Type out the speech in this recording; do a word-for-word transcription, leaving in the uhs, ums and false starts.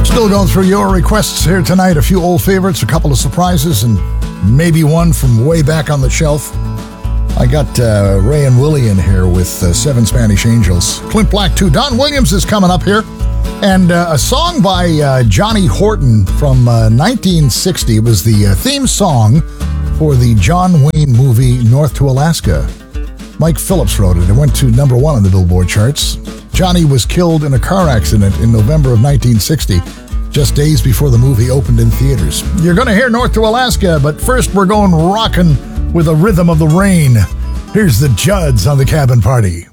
Still going through your requests here tonight. A few old favorites, a couple of surprises, and maybe one from way back on the shelf. I got uh, Ray and Willie in here with uh, Seven Spanish Angels. Clint Black too. Don Williams is coming up here. And uh, a song by uh, Johnny Horton from uh, nineteen sixty. It was the uh, theme song for the John Wayne movie North to Alaska. Mike Phillips wrote it. It went to number one on the Billboard charts. Johnny was killed in a car accident in November of nineteen sixty, just days before the movie opened in theaters. You're going to hear North to Alaska, but first we're going rockin' with a rhythm of the rain. Here's the Judds on the Cabin Party.